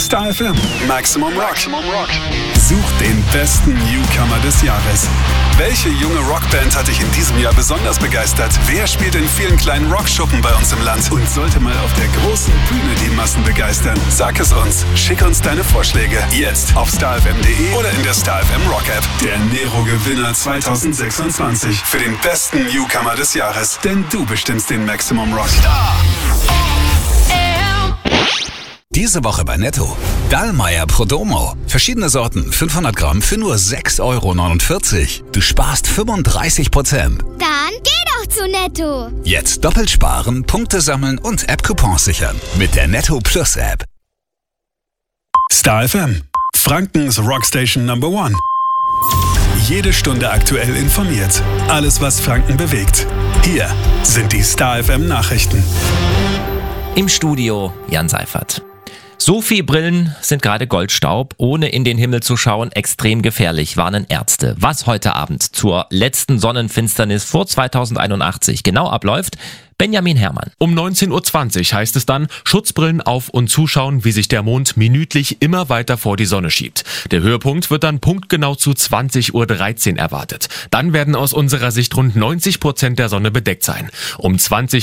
Star FM Maximum Rock. Such den besten Newcomer des Jahres. Welche junge Rockband hat dich in diesem Jahr besonders begeistert? Wer spielt in vielen kleinen Rockschuppen bei uns im Land und sollte mal auf der großen Bühne die Massen begeistern? Sag es uns. Schick uns deine Vorschläge. Jetzt auf starfm.de oder in der Star FM Rock App. Der Nero-Gewinner 2026 für den besten Newcomer des Jahres. Denn du bestimmst den Maximum Rock. Diese Woche bei Netto. Dallmayr Prodomo. Verschiedene Sorten, 500 Gramm für nur 6,49 Euro. Du sparst 35%. Dann geh doch zu Netto. Jetzt doppelt sparen, Punkte sammeln und App-Coupons sichern. Mit der Netto Plus App. Star FM. Frankens Rockstation Number 1. Jede Stunde aktuell informiert. Alles, was Franken bewegt. Hier sind die Star FM Nachrichten. Im Studio Jan Seifert. Sophie-Brillen sind gerade Goldstaub. Ohne in den Himmel zu schauen, extrem gefährlich, warnen Ärzte. Was heute Abend zur letzten Sonnenfinsternis vor 2081 genau abläuft, Benjamin Herrmann. Um 19.20 Uhr heißt es dann, Schutzbrillen auf und zuschauen, wie sich der Mond minütlich immer weiter vor die Sonne schiebt. Der Höhepunkt wird dann punktgenau zu 20.13 Uhr erwartet. Dann werden aus unserer Sicht rund 90% der Sonne bedeckt sein. Um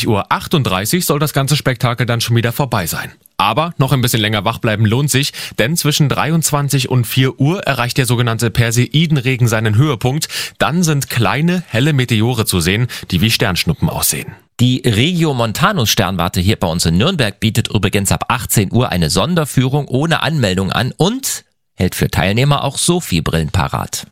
20.38 Uhr soll das ganze Spektakel dann schon wieder vorbei sein. Aber noch ein bisschen länger wach bleiben lohnt sich, denn zwischen 23 und 4 Uhr erreicht der sogenannte Perseidenregen seinen Höhepunkt. Dann sind kleine, helle Meteore zu sehen, die wie Sternschnuppen aussehen. Die Regiomontanus-Sternwarte hier bei uns in Nürnberg bietet übrigens ab 18 Uhr eine Sonderführung ohne Anmeldung an und hält für Teilnehmer auch Sophie-Brillen parat.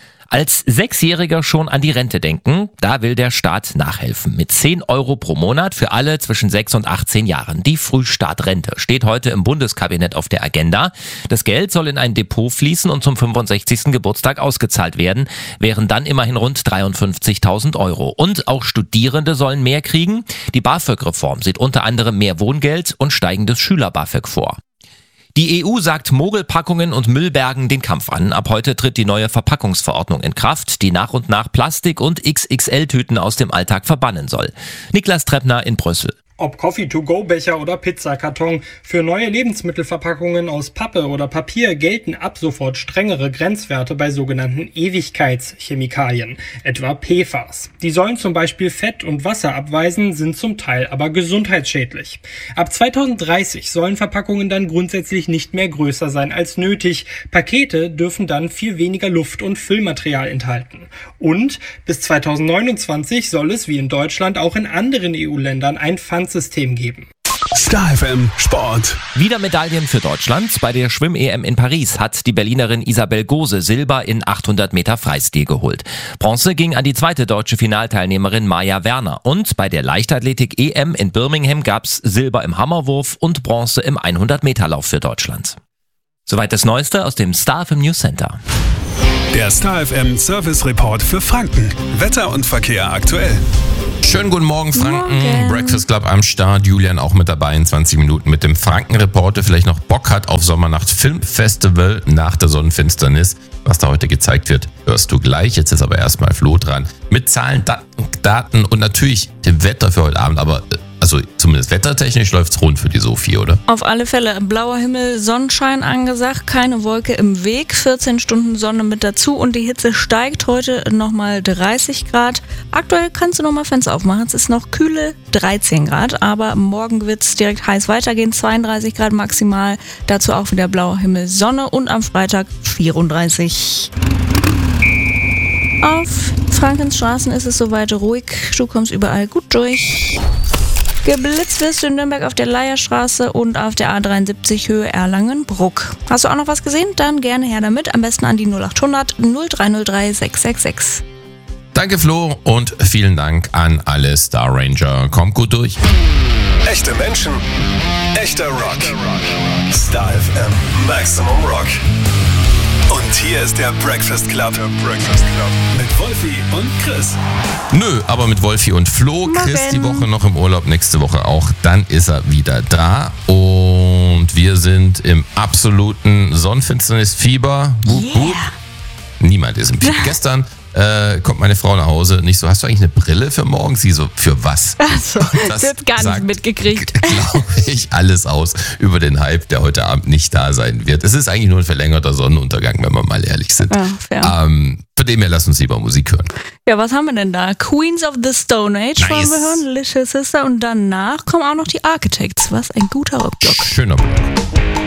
Als Sechsjähriger schon an die Rente denken, da will der Staat nachhelfen. Mit 10 Euro pro Monat für alle zwischen 6 und 18 Jahren. Die Frühstartrente steht heute im Bundeskabinett auf der Agenda. Das Geld soll in ein Depot fließen und zum 65. Geburtstag ausgezahlt werden, wären dann immerhin rund 53.000 Euro. Und auch Studierende sollen mehr kriegen. Die BAföG-Reform sieht unter anderem mehr Wohngeld und steigendes Schüler-BAföG vor. Die EU sagt Mogelpackungen und Müllbergen den Kampf an. Ab heute tritt die neue Verpackungsverordnung in Kraft, die nach und nach Plastik- und XXL-Tüten aus dem Alltag verbannen soll. Niklas Treppner in Brüssel. Ob Coffee-to-go-Becher oder Pizzakarton, für neue Lebensmittelverpackungen aus Pappe oder Papier gelten ab sofort strengere Grenzwerte bei sogenannten Ewigkeitschemikalien, etwa PFAS. Die sollen zum Beispiel Fett und Wasser abweisen, sind zum Teil aber gesundheitsschädlich. Ab 2030 sollen Verpackungen dann grundsätzlich nicht mehr größer sein als nötig. Pakete dürfen dann viel weniger Luft- und Füllmaterial enthalten. Und bis 2029 soll es wie in Deutschland auch in anderen EU-Ländern ein Pfandsystem geben. Star FM Sport. Wieder Medaillen für Deutschland. Bei der Schwimm-EM in Paris hat die Berlinerin Isabel Gose Silber in 800 Meter Freistil geholt. Bronze ging an die zweite deutsche Finalteilnehmerin Maja Werner. Und bei der Leichtathletik-EM in Birmingham gab's Silber im Hammerwurf und Bronze im 100-Meter-Lauf für Deutschland. Soweit das Neueste aus dem Star FM News Center. Der Star FM Service Report für Franken. Wetter und Verkehr aktuell. Schönen guten Morgen, Franken. Breakfast Club am Start. Julian auch mit dabei in 20 Minuten mit dem Franken-Reporter. Vielleicht noch Bock hat auf Sommernacht Filmfestival nach der Sonnenfinsternis. Was da heute gezeigt wird, hörst du gleich. Jetzt ist aber erstmal Flo dran. Mit Zahlen, Daten und natürlich dem Wetter für heute Abend. Aber also zumindest wettertechnisch läuft's rund für die Sophie, oder? Auf alle Fälle. Blauer Himmel, Sonnenschein angesagt, keine Wolke im Weg, 14 Stunden Sonne mit dazu und die Hitze steigt heute nochmal 30 Grad. Aktuell kannst du nochmal Fenster aufmachen. Es ist noch kühle 13 Grad, aber morgen wird's direkt heiß weitergehen, 32 Grad maximal. Dazu auch wieder blauer Himmel, Sonne und am Freitag 34. Auf Frankens Straßen ist es soweit ruhig. Du kommst überall gut durch. Geblitzt wirst du in Nürnberg auf der Leierstraße und auf der A73 Höhe Erlangen-Bruck. Hast du auch noch was gesehen? Dann gerne her damit. Am besten an die 0800 0303 666. Danke Flo und vielen Dank an alle Star Ranger. Kommt gut durch. Echte Menschen, echter Rock. Star FM Maximum Rock. Und hier ist der Breakfast Club. Mit Wolfi und Chris. Nö, aber mit Wolfi und Flo. Morgen. Chris die Woche noch im Urlaub, nächste Woche auch. Dann ist er wieder da. Und wir sind im absoluten Sonnenfinsternisfieber. Wup, wup. Niemand ist im Fieber. Gestern kommt meine Frau nach Hause, nicht so, hast du eigentlich eine Brille für morgen? Sie so, für was? Achso, das wird gar nicht mitgekriegt. Glaube ich alles aus über den Hype, der heute Abend nicht da sein wird. Es ist eigentlich nur ein verlängerter Sonnenuntergang, wenn wir mal ehrlich sind. Ja, fair. Von dem her, lass uns lieber Musik hören. Ja, was haben wir denn da? Queens of the Stone Age wollen wir hören, Little Sister und danach kommen auch noch die Architects. Was ein guter Rockblock. Schöner Block.